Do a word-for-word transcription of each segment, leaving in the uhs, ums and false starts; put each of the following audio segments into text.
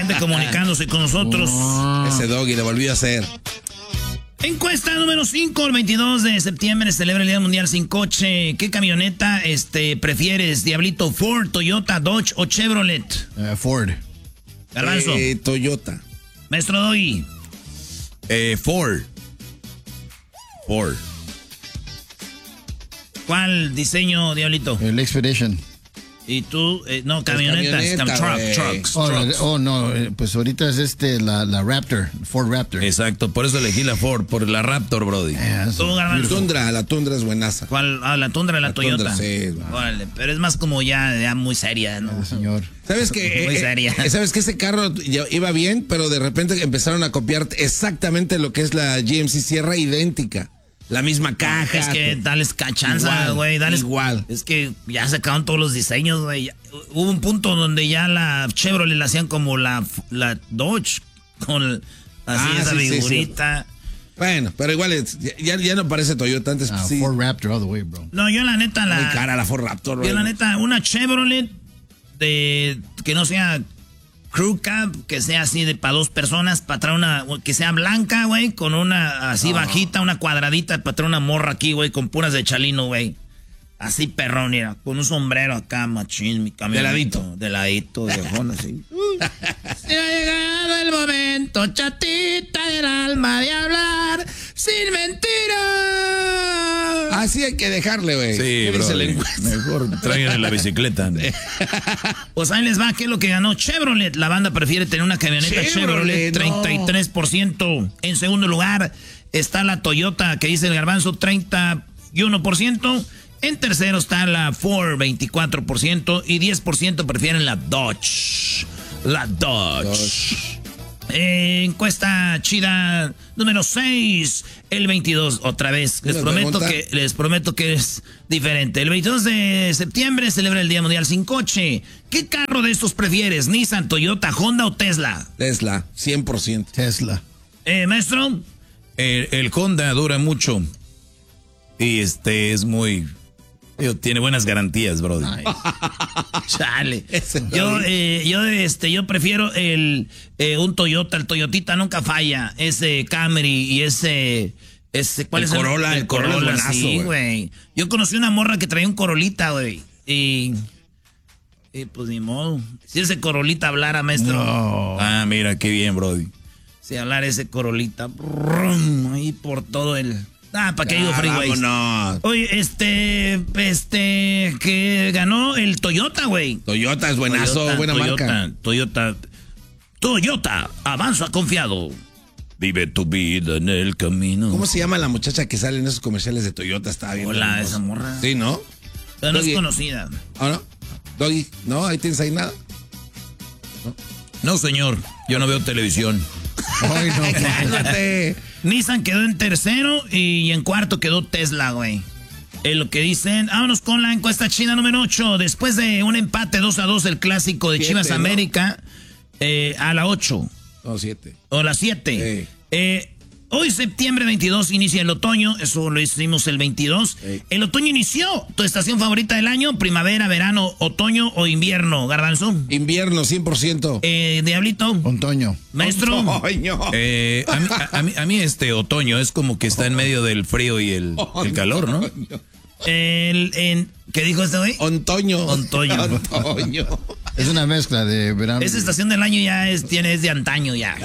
gente comunicándose con nosotros. Oh. Ese Doggy le volvió a hacer. Encuesta número cinco, el veintidós de septiembre se celebra el Día Mundial sin Coche. ¿Qué camioneta este, prefieres, Diablito? ¿Ford, Toyota, Dodge o Chevrolet? Uh, Ford. Garbanzo. Eh, Toyota. Maestro Doggy. Eh, Ford. Ford. ¿Cuál diseño, Diablito? El Expedition. ¿Y tú? Eh, no, camionetas. camioneta, Truck, güey. trucks, Oh, trucks. oh, no, eh, pues ahorita es este, la, la Raptor, Ford Raptor. Exacto, por eso elegí la Ford, por la Raptor, Brody. Yeah, Tú, La Garbanzo. Tundra, la Tundra es buenaza. ¿Cuál? Ah, la Tundra, la, La Toyota. Tundra, sí, güey. Órale, pero es más como ya, ya muy seria, ¿no? señor. ¿Sabes que Muy seria. ¿Sabes que ese carro ya iba bien, pero de repente empezaron a copiar exactamente lo que es la G M C Sierra, idéntica? La misma caja. Es que todo. dales cachanza, Igual, güey. Dales. igual. Es que ya sacaron todos los diseños, güey. Ya- Hubo un punto donde ya la Chevrolet la hacían como la, la Dodge, con así Ah, esa sí, sí, figurita. Bueno, pero igual es- ya, ya no parece Toyota antes. Ah, sí. Ford Raptor all the way, bro. No, yo la neta la. Muy cara la Ford Raptor. Yo güey. la neta, una Chevrolet de que no sea crew cab, que sea así de para dos personas, para traer una, que sea blanca, güey, con una así bajita, una cuadradita, para traer una morra aquí, güey, con puras de chalino, güey. Así perrón, mira, con un sombrero acá, machín, mi camión. De ladito. De ladito, de jón, así. Se ha llegado el momento, chatita del alma, de hablar sin mentiras. Así hay que dejarle, güey. Sí, ¿Qué dice la Brody. encuesta? Mejor traigan la bicicleta. Pues ahí les va, ¿qué es lo que ganó Chevrolet? La banda prefiere tener una camioneta Chevrolet, Chevrolet, no. treinta y tres por ciento. En segundo lugar está la Toyota, que dice el Garbanzo, treinta y uno por ciento. En tercero está la Ford, veinticuatro por ciento. Y diez por ciento prefieren la Dodge. La Dodge. Dodge. Eh, encuesta chida número seis, el veintidós, otra vez. Les Una prometo, pregunta. que, les prometo que es diferente. El veintidós de septiembre celebra el Día Mundial sin Coche. ¿Qué carro de estos prefieres? ¿Nissan, Toyota, Honda o Tesla? Tesla, cien por ciento. Tesla. Eh, maestro. El, el Honda dura mucho. Y este es muy... digo, tiene buenas garantías, Brody. Chale. Ese Yo, David. eh, yo, este, yo prefiero el, eh, un Toyota. El Toyotita nunca falla. Ese Camry y ese... ese ¿cuál El es Corolla, El, el Corolla es buenazo, sí, güey. güey. Yo conocí una morra que traía un Corolita, güey. Y... y pues ni modo. Si ese Corolita hablara, maestro. No. Ah, mira, qué bien, Brody. Si hablara ese Corolita. Brum, ahí por todo el... Ah, ¿para qué digo Ah, freeways? vámonos. Oye, este... Este... Que ganó el Toyota, güey. Toyota es buenazo, buena Toyota, marca. Toyota. Toyota, avanza confiado. Vive tu vida en el camino. ¿Cómo se llama la muchacha que sale en esos comerciales de Toyota? Estaba bien. Hola, hermoso. esa morra. Sí, ¿no? Pero no es Doggy. conocida. ¿Ah, no? Doggy, ¿no? Ahí tienes ahí nada. No, señor, yo no veo televisión. Ay, no. Cálmate. Nissan quedó en tercero y en cuarto quedó Tesla, güey. Es lo que dicen. Vámonos con la encuesta china número ocho. Después de un empate dos a dos, el clásico de Siete, Chivas ¿no? América, eh, a la ocho. No, siete. O la siete. Sí. Eh, hoy, septiembre veintidós, inicia el otoño. Eso lo hicimos el veintidós. Sí. El otoño inició. ¿Tu estación favorita del año? ¿Primavera, verano, otoño o invierno? Garbanzo. Invierno, cien por ciento. Eh, Diablito. Antonio. Maestro. Ay, no. Eh, a, mí, a, a mí, a mí este otoño es como que está en medio del frío y el, el calor, ¿no? El, en, ¿Qué dijo este güey? Ontoño. Ontoño. Ontoño. Es una mezcla de verano. Esa estación del año ya es, tiene, es de antaño ya.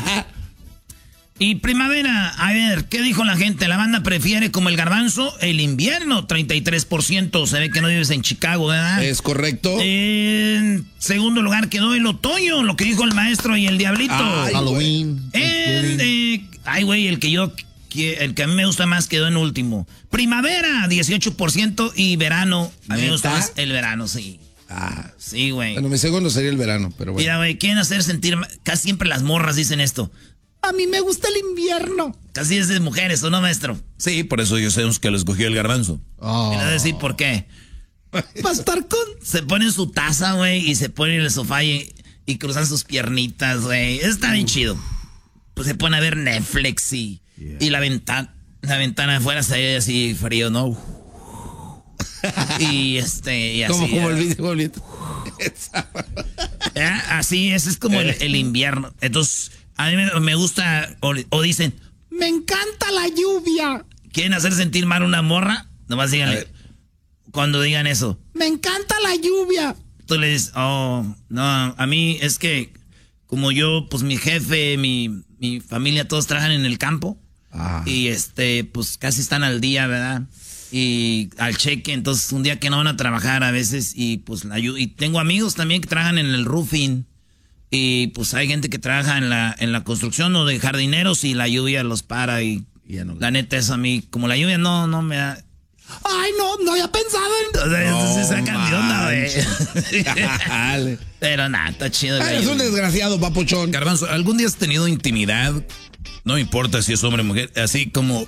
Y primavera, a ver, ¿qué dijo la gente? La banda prefiere como el Garbanzo el invierno, treinta y tres por ciento. Se ve que no vives en Chicago, ¿verdad? Es correcto. En segundo lugar quedó el otoño, lo que dijo el maestro y el diablito. Ay, Halloween. En, eh, ay, güey, el que yo, que- el que a mí me gusta más quedó en último. Primavera, dieciocho por ciento y verano, a mí me gusta ¿Neta? más el verano, sí. Ah, Sí, güey. bueno, mi segundo sería el verano, pero bueno. Mira, güey, quieren hacer sentir, casi siempre las morras dicen esto. A mí me gusta el invierno. Casi es de mujeres, ¿o no, maestro? Sí, por eso yo sé que lo escogió el garbanzo. Oh. Quiero decir por qué. Va a estar con... Se ponen su taza, güey, y se ponen en el sofá y, y cruzan sus piernitas, güey. Está bien chido. Pues se pone a ver Netflix y, y la ventana, la ventana afuera se ve así frío, ¿no? Y este, y así. ¿Cómo, cómo eh. el video, Bolito? Así, ese es como el, el invierno. Entonces, a mí me, me gusta, o, o dicen, me encanta la lluvia. ¿Quieren hacer sentir mal a una morra? Nomás díganle, cuando digan eso, me encanta la lluvia. Tú le dices, oh, no, a mí es que como yo, pues mi jefe, mi, mi familia, todos trabajan en el campo. Ah. Y este, pues casi están al día, ¿verdad? Y al cheque, entonces un día que no van a trabajar a veces y pues la ayuda. Y tengo amigos también que trabajan en el roofing y pues hay gente que trabaja en la, en la construcción o de jardineros y la lluvia los para y ya no. La neta eso a mí, como la lluvia no, no me da... Ay, no, no había pensado en... O sea, no, eso se sacan de onda, güey. Pero nada, está chido. Eres un desgraciado, papuchón. Garbanzo, ¿algún día has tenido intimidad? No importa si es hombre o mujer, así como...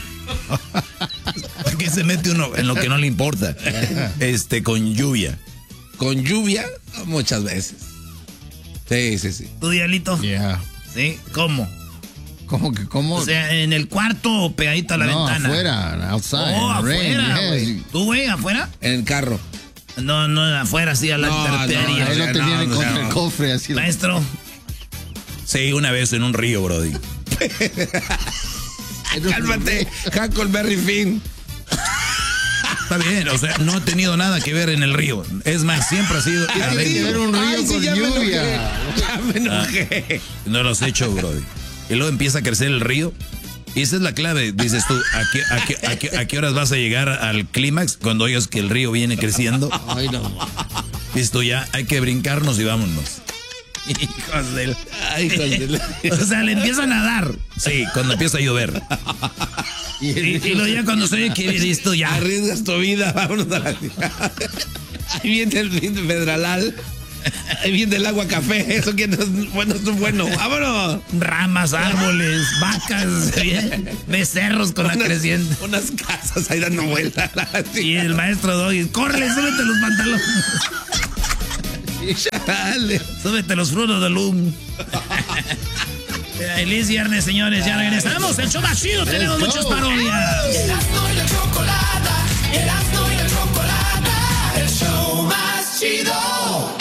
¿Por qué se mete uno en lo que no le importa? Este, con lluvia. ¿Con lluvia? Muchas veces. Sí, sí, sí. ¿Tu Diablito? Yeah. ¿Sí? ¿Cómo? ¿Cómo que cómo? O sea, ¿en el cuarto o pegadito a la no, ventana? afuera, outside. Oh, afuera, güey. Yes. ¿Tú, güey, afuera? En el carro. No, no, afuera, sí, a la no, tarpería. No, él lo tenía no, en contra no. el cofre, así. Maestro. Sí, una vez en un río, brody. Cálmate, Huckleberry Finn. Está bien, o sea, no he tenido nada que ver en el río. Es más, siempre ha sido... Tiene que ver un río Ay, sí, con ya me lluvia. enojé. Ya me enojé. Ah, no lo has hecho, brody. Y luego empieza a crecer el río. Y esa es la clave. Dices tú, ¿a qué, a qué, a qué, a qué horas vas a llegar al clímax cuando oigas que el río viene creciendo? Ay, no. Dices tú, ya hay que brincarnos y vámonos. Hijos del... Ay, hijos del... O sea, le empiezan a dar. Sí, cuando empieza a llover. Y, y luego ya cuando se oye que dices tú, ya. Arriesgas tu vida, vámonos a la... Ahí viene el fin de Pedralal. Ahí viene el agua café. Eso que no es bueno, es bueno. Vámonos. Ramas, árboles, vacas, bien, becerros con unas, la creciente. Unas casas ahí dando vueltas. Y el maestro Doggy, córrele, súbete los pantalones. Dale. Súbete los frutos del loom. Feliz viernes, señores. Ya regresamos. El show más chido. Tenemos muchas parodias. Erasmo y la chocolata. Erasmo y la chocolata. El show más chido.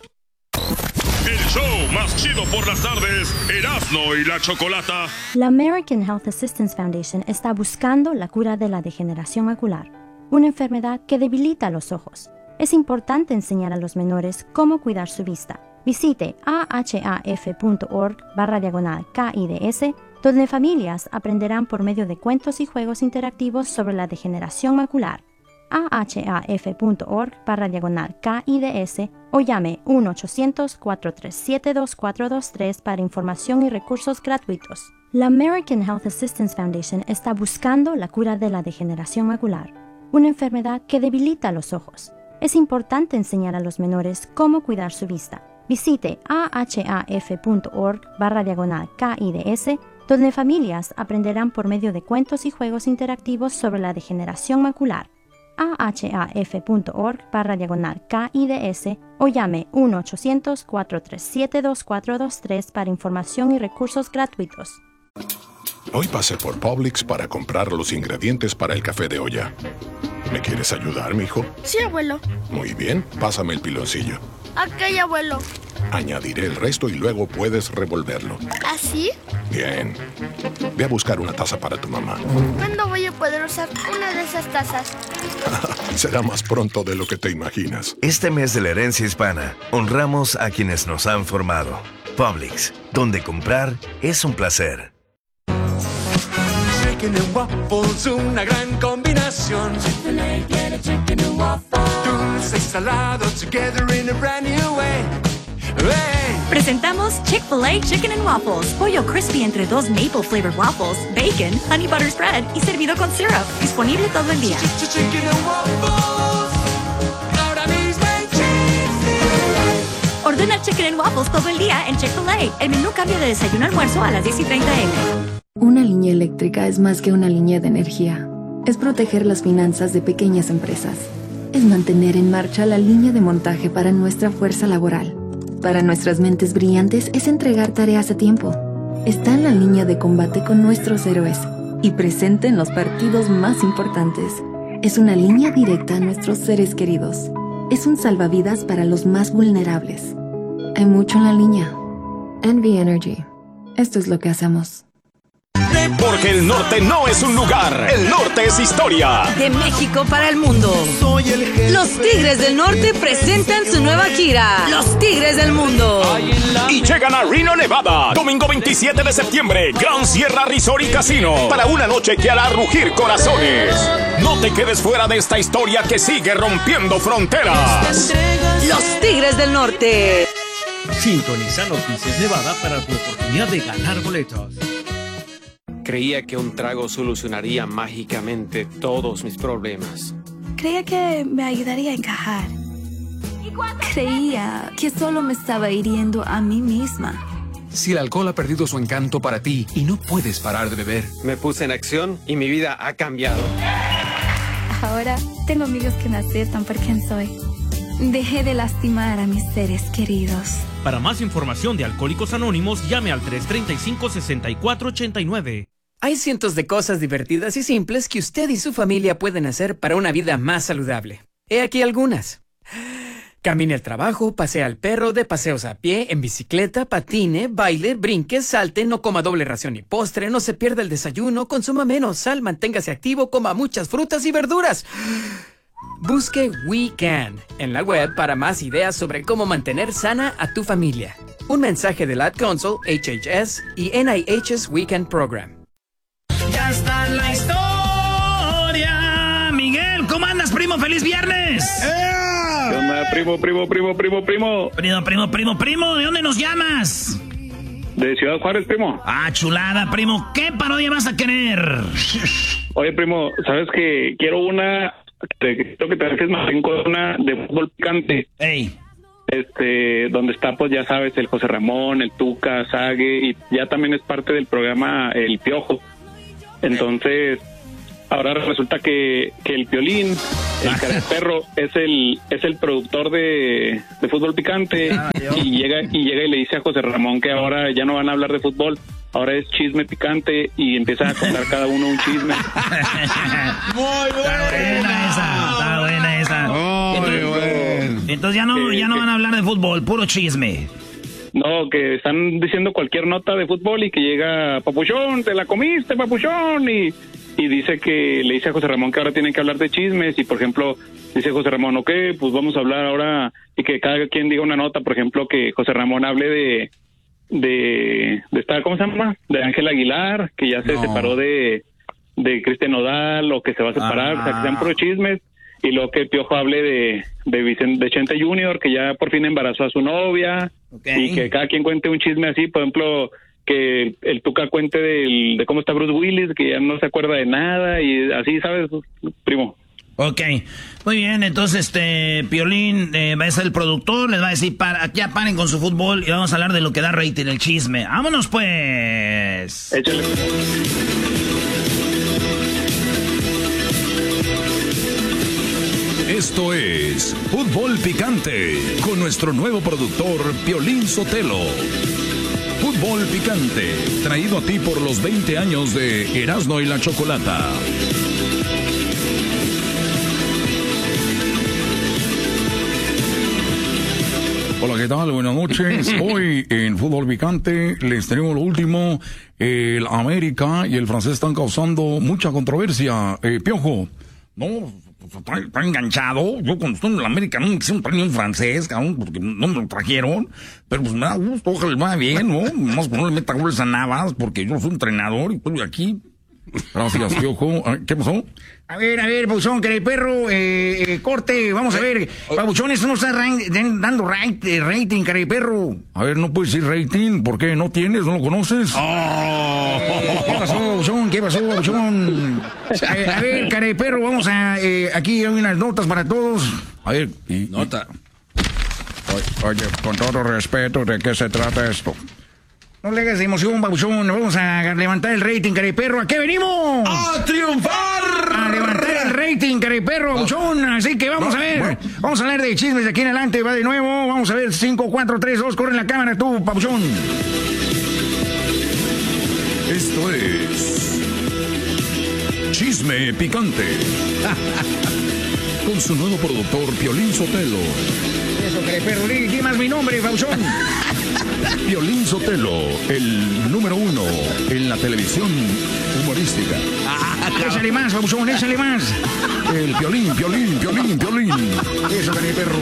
El show más chido por las tardes. Erasmo y la chocolata. La American Health Assistance Foundation está buscando la cura de la degeneración macular, una enfermedad que debilita los ojos. Es importante enseñar a los menores cómo cuidar su vista. Visite ahaf.org barra diagonal KIDS, donde familias aprenderán por medio de cuentos y juegos interactivos sobre la degeneración macular. ahaf.org barra diagonal KIDS o llame uno ochocientos, cuatro tres siete, dos cuatro dos tres para información y recursos gratuitos. La American Health Assistance Foundation está buscando la cura de la degeneración macular, una enfermedad que debilita los ojos. Es importante enseñar a los menores cómo cuidar su vista. Visite ahaf.org barra diagonal KIDS, donde familias aprenderán por medio de cuentos y juegos interactivos sobre la degeneración macular. ahaf.org barra diagonal KIDS o llame uno ochocientos, cuatro tres siete, dos cuatro dos tres para información y recursos gratuitos. Hoy pasé por Publix para comprar los ingredientes para el café de olla. ¿Me quieres ayudar, mijo? Sí, abuelo. Muy bien, pásame el piloncillo. Ok, abuelo. Añadiré el resto y luego puedes revolverlo. ¿Así? Bien. Ve a buscar una taza para tu mamá. ¿Cuándo voy a poder usar una de esas tazas? Será más pronto de lo que te imaginas. Este mes de la herencia hispana, honramos a quienes nos han formado. Publix, donde comprar es un placer. Chicken and waffles, una gran combinación. Chick-fil-A tiene chicken and waffles. Dulce y salado together in a brand new way. Hey. Presentamos Chick-fil-A Chicken and Waffles. Pollo crispy entre dos maple flavored waffles, bacon, honey butter spread y servido con syrup. Disponible todo el día. Chicken and waffles. Ahora mismo en Chick-fil-A. Ordena Chicken and Waffles todo el día en Chick-fil-A. El menú cambia de desayuno a almuerzo a las diez y treinta eme. Una línea eléctrica es más que una línea de energía. Es proteger las finanzas de pequeñas empresas. Es mantener en marcha la línea de montaje para nuestra fuerza laboral. Para nuestras mentes brillantes es entregar tareas a tiempo. Está en la línea de combate con nuestros héroes y presente en los partidos más importantes. Es una línea directa a nuestros seres queridos. Es un salvavidas para los más vulnerables. Hay mucho en la línea. Envy Energy. Esto es lo que hacemos. Porque el norte no es un lugar, el norte es historia. De México para el mundo. Soy el jefe. Los Tigres del Norte presentan su nueva gira, Los Tigres del Mundo. Y llegan a Reno, Nevada, domingo veintisiete de septiembre, Gran Sierra Resort y Casino, para una noche que hará rugir corazones. No te quedes fuera de esta historia que sigue rompiendo fronteras. Los Tigres del Norte. Sintoniza Noticias Nevada para tu oportunidad de ganar boletos. Creía que un trago solucionaría mágicamente todos mis problemas. Creía que me ayudaría a encajar. Creía que solo me estaba hiriendo a mí misma. Si el alcohol ha perdido su encanto para ti y no puedes parar de beber. Me puse en acción y mi vida ha cambiado. Ahora tengo amigos que me aceptan por quien soy. Dejé de lastimar a mis seres queridos. Para más información de Alcohólicos Anónimos, llame al tres tres cinco, seis cuatro ocho nueve. Hay cientos de cosas divertidas y simples que usted y su familia pueden hacer para una vida más saludable. He aquí algunas. Camine al trabajo, pasea al perro, dé paseos a pie, en bicicleta, patine, baile, brinque, salte, no coma doble ración ni postre, no se pierda el desayuno, consuma menos sal, manténgase activo, coma muchas frutas y verduras. Busque We Can en la web para más ideas sobre cómo mantener sana a tu familia. Un mensaje del Ad Council, H H S y N I H's We Can Program. Ya está en la historia. Miguel, ¿cómo andas, primo? ¡Feliz viernes! ¿Qué onda, primo, primo, primo, primo, primo? Primo, primo, primo, primo, ¿de dónde nos llamas? De Ciudad Juárez, primo. Ah, chulada, primo. ¿Qué parodia vas a querer? Oye, primo, ¿sabes que quiero una... Te, creo que te refieres más bien con una de fútbol picante. Ey. Este, donde está, pues ya sabes, el José Ramón, el Tuca, Sague, y ya también es parte del programa El Piojo. Entonces, ahora resulta que, que el Piolín, el cara de perro, es el es el productor de, de fútbol picante. Ah, y llega y llega y le dice a José Ramón que ahora ya no van a hablar de fútbol. Ahora es chisme picante y empieza a contar cada uno un chisme. Muy buena esa, está buena esa. Muy entonces, bueno. entonces ya no, ya no van a hablar de fútbol, puro chisme. No, que están diciendo cualquier nota de fútbol y que llega Papuchón, te la comiste, Papuchón, y, y dice que le dice a José Ramón que ahora tienen que hablar de chismes y, por ejemplo, dice José Ramón, ok, pues vamos a hablar ahora y que cada quien diga una nota, por ejemplo, que José Ramón hable de de, de esta, ¿cómo se llama? De Ángel Aguilar, que ya se no. separó de, de Cristian Nodal, o que se va a separar, ah. o sea, que sean puro chismes, y luego que Piojo hable de, de Vicente, de Chente junior, que ya por fin embarazó a su novia, okay. y que cada quien cuente un chisme así, por ejemplo, que el Tuca cuente del, de cómo está Bruce Willis, que ya no se acuerda de nada, y así, ¿sabes, primo? Ok, muy bien, entonces este Piolín eh, va a ser el productor, les va a decir, para, ya paren con su fútbol y vamos a hablar de lo que da rating, el chisme. ¡Vámonos pues! Échale. Esto es Fútbol Picante, con nuestro nuevo productor, Piolín Sotelo. Fútbol Picante, traído a ti por los veinte años de Erasmo y la Chocolata. Hola, ¿qué tal? Buenas noches. Hoy en Fútbol Picante les tenemos lo último. El América y el francés están causando mucha controversia. Eh, Piojo, no, está, está enganchado. Yo cuando estoy en el América no me quisieron traer ni un francés, cabrón, porque no me lo trajeron. Pero pues me da gusto, ojalá le vaya bien, ¿no? Más que no le meta goles a Navas, porque yo soy un entrenador y estoy aquí. Gracias, Piojo. ¿Qué pasó? A ver, a ver, Pabuchón, que el perro, eh, eh, corte, vamos a ver. Pabuchón, eso no está rank, dando rank, eh, rating, cara de perro. A ver, no puedes decir rating, ¿por qué? ¿No tienes? ¿No lo conoces? Oh. ¿Qué pasó, Pabuchón? ¿Qué pasó, Pabuchón? Eh, a ver, cara de perro, vamos a, eh, aquí hay unas notas para todos. A ver, y, nota. Y, oye, con todo respeto, ¿de qué se trata esto? No le hagas emoción, Pabuchón. Vamos a levantar el rating, cara de perro. ¿A qué venimos? ¡A triunfar! A levantar el rating, cara de perro, Pabuchón. Así que vamos a ver. Vamos a hablar de chismes de aquí en adelante. Va de nuevo. Vamos a ver. cinco, cuatro, tres, dos. Corre la cámara tú, Pabuchón. Esto es Chisme Picante. Con su nuevo productor, Piolín Sotelo. Eso, que perro, ¿qué más mi nombre, Pabuchón? Piolín Sotelo, el número uno en la televisión humorística. Ah, échale más, Pabuchón, échale más. El Piolín, Piolín, Piolín, Piolín. Eso, que perro.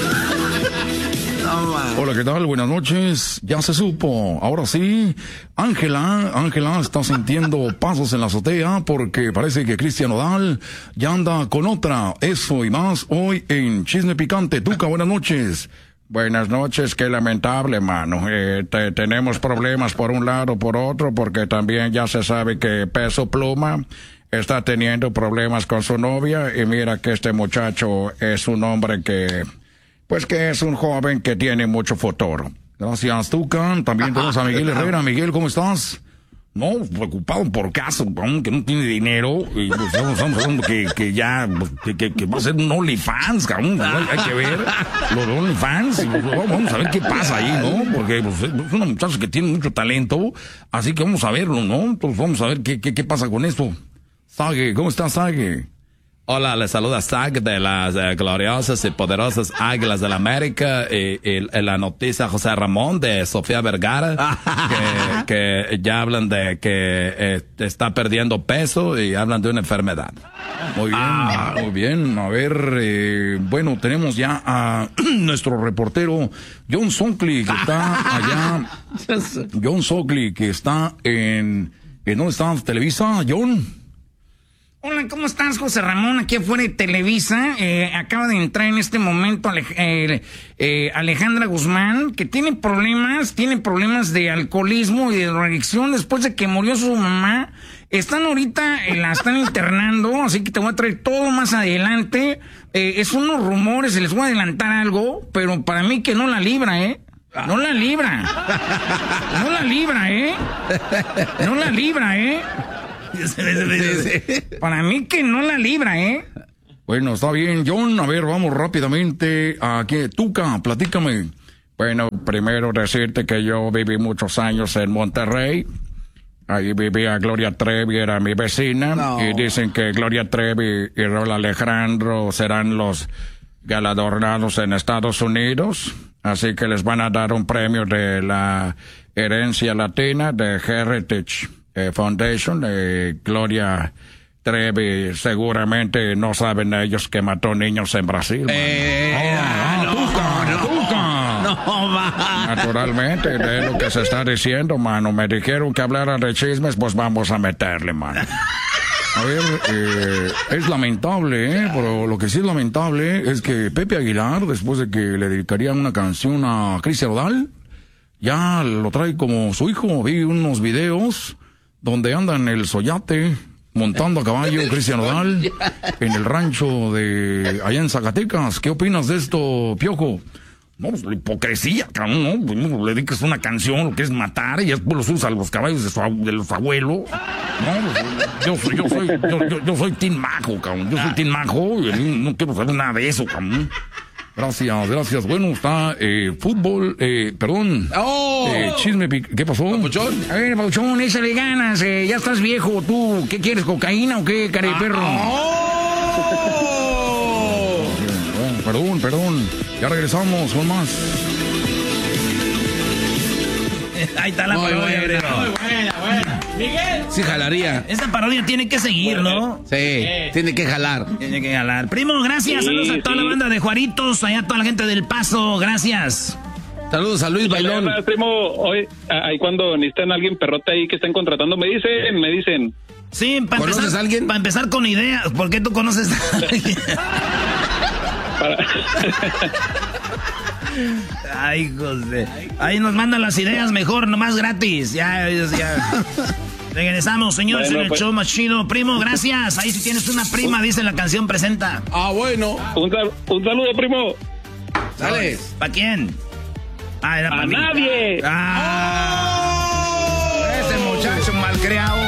Hola, ¿qué tal? Buenas noches. Ya se supo. Ahora sí, Ángela, Ángela está sintiendo pasos en la azotea porque parece que Cristian Nodal ya anda con otra. Eso y más hoy en Chisme Picante. Tuca, buenas noches. Buenas noches, qué lamentable, mano. Eh, te, tenemos problemas por un lado, por otro, porque también ya se sabe que Peso Pluma está teniendo problemas con su novia y mira que este muchacho es un hombre que... Pues que es un joven que tiene mucho futuro. Gracias, Tucan. También tenemos a Miguel Herrera. Miguel, ¿cómo estás? No, preocupado por caso, que no tiene dinero. Y pues estamos hablando que, que ya, que, que, que va a ser un OnlyFans, cabrón. Hay que ver los OnlyFans. Vamos a ver qué pasa ahí, ¿no? Porque pues, es una muchacha que tiene mucho talento. Así que vamos a verlo, ¿no? Entonces vamos a ver qué, qué, qué pasa con esto. Sage, ¿cómo estás, Sage? Hola, les saluda Zach de las eh, gloriosas y poderosas Águilas de la América y, y, y la noticia José Ramón de Sofía Vergara que, que ya hablan de que eh, está perdiendo peso y hablan de una enfermedad. Muy bien, ah. muy bien. A ver, eh, bueno, tenemos ya a nuestro reportero John Sockley que está allá. John Sockley que está en... ¿En dónde está Televisa, John? Hola, ¿cómo estás, José Ramón? Aquí afuera de Televisa. Eh, acaba de entrar en este momento Ale eh, eh, Alejandra Guzmán, que tiene problemas, tiene problemas de alcoholismo y de drogadicción después de que murió su mamá. Están ahorita, eh, la están internando, así que te voy a traer todo más adelante. Eh, es unos rumores, se les voy a adelantar algo, pero para mí que no la libra, ¿eh? No la libra. No la libra, ¿eh? No la libra, ¿eh? Para mí que no la libra, ¿eh? Bueno, está bien, John. A ver, vamos rápidamente a que Tuca, platícame. Bueno, primero decirte que yo viví muchos años en Monterrey. Ahí vivía Gloria Trevi, era mi vecina. No. Y dicen que Gloria Trevi y Raúl Alejandro serán los galardonados en Estados Unidos. Así que les van a dar un premio de la herencia latina de Heritage Foundation. eh, Gloria Trevi, seguramente no saben ellos que mató niños en Brasil. Eh, oh, no, Tuca, no, Tuca. no, va. Naturalmente, de lo que se está diciendo, mano. Me dijeron que hablara de chismes, pues vamos a meterle, mano. A ver, eh, es lamentable, ¿eh? Pero lo que sí es lamentable es que Pepe Aguilar, después de que le dedicarían una canción a Cristian Nodal, ya lo trae como su hijo. Vi unos videos donde andan el Soyate montando a caballo Cristian Nodal en el rancho de allá en Zacatecas. ¿Qué opinas de esto, Piojo? No, pues la hipocresía, cabrón, ¿no? Pues, le dedicas una canción, lo que es matar, y después los usa los caballos de, su, de los abuelos. No, pues, yo soy, yo soy, yo, yo, yo soy Team Majo, cabrón. Yo soy Team Majo y no quiero saber nada de eso, cabrón. Gracias, gracias. Bueno, está eh, fútbol, eh, perdón. ¡Oh! Eh, chisme, ¿qué pasó? Papuchón. A ver, Papuchón, échale ganas, eh, ya estás viejo, tú. ¿Qué quieres, cocaína o qué, cara de perro? ¡Oh! Bueno, perdón, perdón. Ya regresamos con más. Ahí está la muy parodia, buena, bro. muy buena, buena. Miguel. Sí jalaría. Esta parodia tiene que seguir, ¿no? Sí, eh. tiene que jalar. Tiene que jalar. Primo, gracias. Sí, saludos a toda sí. la banda de Juaritos, allá a toda la gente del Paso. Gracias. Saludos a Luis Bailón. Gracias, primo. Hoy, ahí cuando necesitan a alguien perrote ahí que estén contratando, me dicen, me dicen. Sí, para ¿Conoces empezar, a alguien? Para empezar con ideas. ¿Por qué tú conoces a alguien? Para... Ay, José. Ahí nos mandan las ideas mejor, nomás gratis. Ya, ya. Regresamos, señores, bueno, en el pues... show más chido. Primo, gracias. Ahí si tienes una prima, dice la canción, presenta. Ah, bueno. Un, sal un saludo, primo. Sale. ¿Para quién? Ah, era a para nadie. Ah. Oh. Ese muchacho malcriado.